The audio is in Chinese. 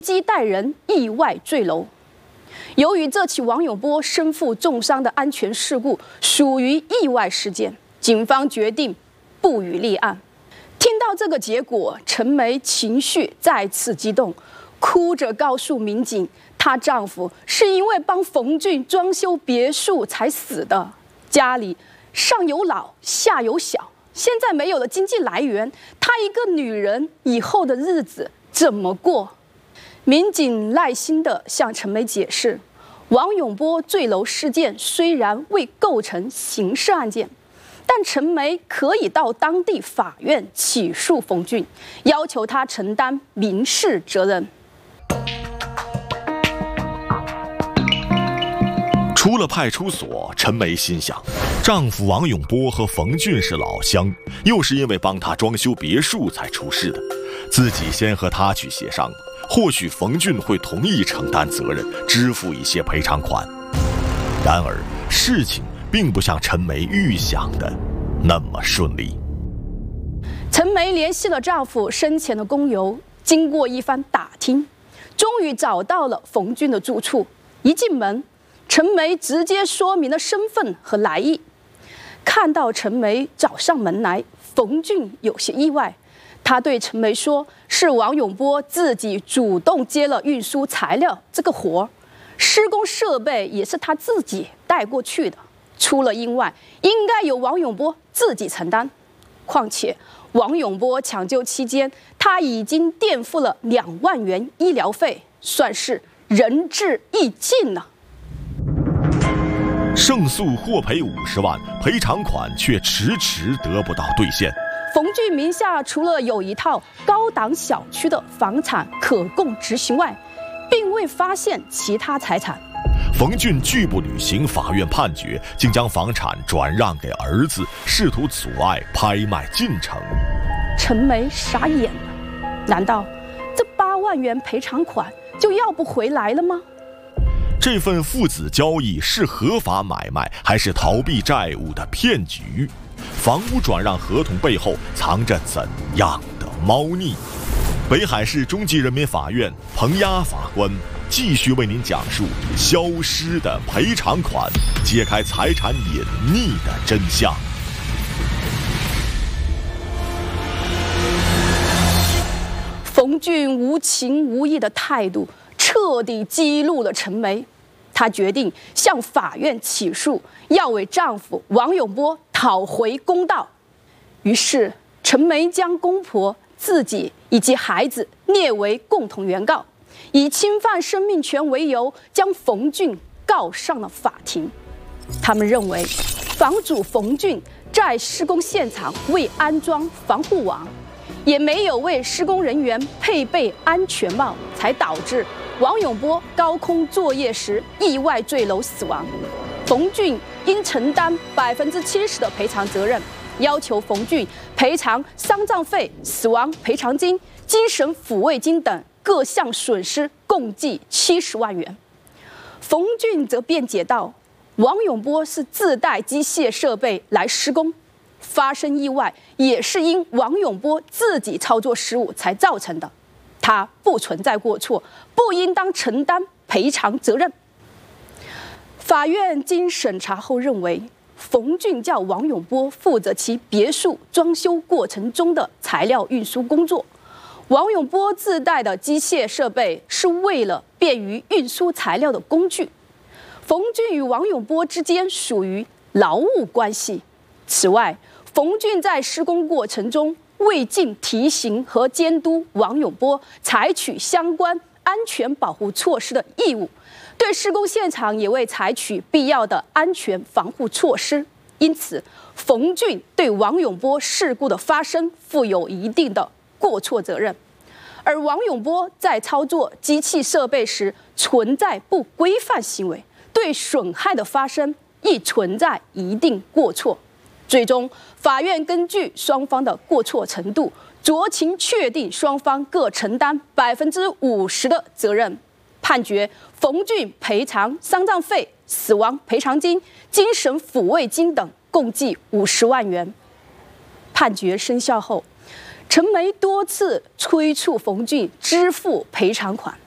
机带人意外坠楼。由于这起王永波身负重伤的安全事故属于意外事件，警方决定不予立案。听到这个结果，陈梅情绪再次激动，哭着告诉民警，她丈夫是因为帮冯俊装修别墅才死的，家里上有老下有小，现在没有了经济来源，她一个女人以后的日子怎么过？民警耐心地向陈梅解释，王永波坠楼事件虽然未构成刑事案件，但陈梅可以到当地法院起诉冯俊，要求他承担民事责任。 出了派出所，陈梅心想，丈夫王永波和冯俊是老乡，又是因为帮他装修别墅才出事的，自己先和他去协商，或许冯俊会同意承担责任，支付一些赔偿款。然而，事情并不像陈梅预想的那么顺利。 陈梅联系了丈夫生前的工友，经过一番打听，终于找到了冯俊的住处。一进门，陈梅直接说明了身份和来意。看到陈梅找上门来，冯俊有些意外。他对陈梅说，是王永波自己主动接了运输材料这个活，施工设备也是他自己带过去的，出了意外应该由王永波自己承担。况且王永波抢救期间，他已经垫付了2万元医疗费，算是仁至义尽了。 胜诉获赔50万，赔偿款却迟迟得不到兑现。 冯俊名下除了有一套高档小区的房产可供执行外，并未发现其他财产。 冯俊拒不履行法院判决，竟将房产转让给儿子，试图阻碍拍卖进程。 陈梅傻眼了，难道这8万元赔偿款就要不回来了吗？ 这份父子交易是合法买卖，还是逃避债务的骗局？房屋转让合同背后藏着怎样的猫腻？北海市中级人民法院彭压法官继续为您讲述消失的赔偿款，揭开财产隐匿的真相。 冯俊无情无义的态度彻底激怒了陈梅，她决定向法院起诉，要为丈夫王永波讨回公道。于是，陈梅将公婆、自己以及孩子列为共同原告，以侵犯生命权为由，将冯俊告上了法庭。他们认为，房主冯俊在施工现场未安装防护网，也没有为施工人员配备安全帽，才导致王永波高空作业时意外坠楼死亡。冯俊应承担70%的赔偿责任，要求冯俊赔偿丧葬费、死亡赔偿金、精神抚慰金等各项损失，共计70万元。冯俊则辩解道，王永波是自带机械设备来施工，发生意外也是因王永波自己操作失误才造成的，他不存在过错，不应当承担赔偿责任。法院经审查后认为，冯俊叫王永波负责其别墅装修过程中的材料运输工作，王永波自带的机械设备是为了便于运输材料的工具。冯俊与王永波之间属于劳务关系。此外，冯俊在施工过程中未尽提醒和监督王永波采取相关安全保护措施的义务，对施工现场也未采取必要的安全防护措施，因此冯俊对王永波事故的发生负有一定的过错责任。而王永波在操作机器设备时存在不规范行为，对损害的发生亦存在一定过错。最终，法院根据双方的过错程度，酌情确定双方各承担50%的责任，判决冯俊赔偿丧葬费、死亡赔偿金、精神抚慰金等共计50万元。判决生效后，陈梅多次催促冯俊支付赔偿款，